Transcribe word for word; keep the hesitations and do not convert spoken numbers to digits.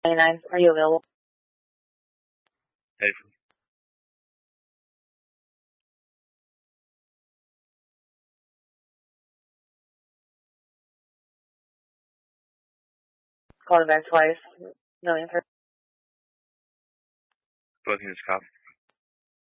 ninety-nine, are you available? Hey. Called back twice. No answer. Both units copy.